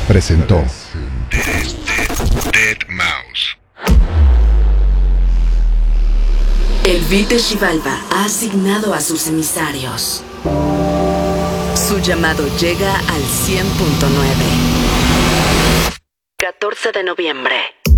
presentó Dead Mouse. El Vite Xibalba ha asignado a sus emisarios. Su llamado llega al 100.9. 14 de noviembre.